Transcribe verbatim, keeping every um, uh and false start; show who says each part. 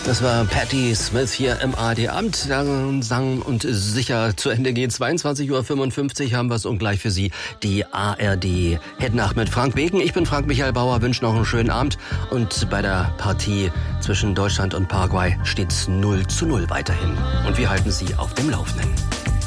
Speaker 1: Das war Patti Smith hier im A R D-Amt. Sang und sicher zu Ende gehen. zweiundzwanzig Uhr fünfundfünfzig haben wir es und gleich für Sie die A R D-Hit-Nacht mit Frank Beken. Ich bin Frank Michael Bauer, wünsche noch einen schönen Abend. Und bei der Partie zwischen Deutschland und Paraguay steht es null zu null weiterhin. Und wir halten Sie auf dem Laufenden.